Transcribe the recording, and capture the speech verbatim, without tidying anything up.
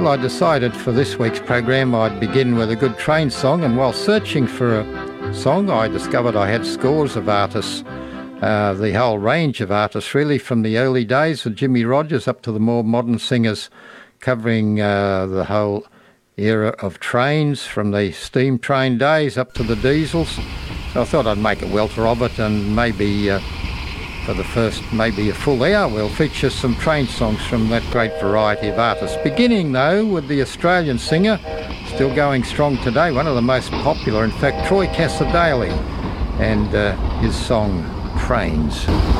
I decided for this week's program I'd begin with a good train song, and while searching for a song I discovered I had scores of artists, uh, the whole range of artists really, from the early days with Jimmy Rogers up to the more modern singers covering uh, the whole era of trains, from the steam train days up to the diesels. So I thought I'd make a welter of it, and maybe uh, for the first maybe a full hour we'll feature some train songs from that great variety of artists. Beginning though with the Australian singer, still going strong today, one of the most popular in fact, Troy Cassar-Daley, and uh, his song Trains.